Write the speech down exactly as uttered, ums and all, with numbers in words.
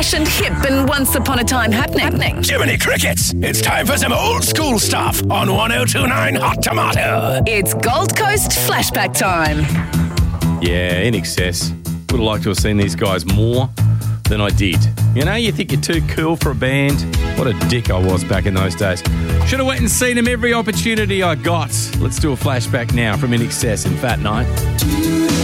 old-fashioned, hip and once-upon-a-time happening. happening. Jiminy Crickets, it's time for some old school stuff on one oh two point nine Hot Tomato. It's Gold Coast flashback time. Yeah, in excess. Would have liked to have seen these guys more than I did. You know, you think you're too cool for a band. What a dick I was back in those days. Should have went and seen them every opportunity I got. Let's do a flashback now from In Excess and Fat Night.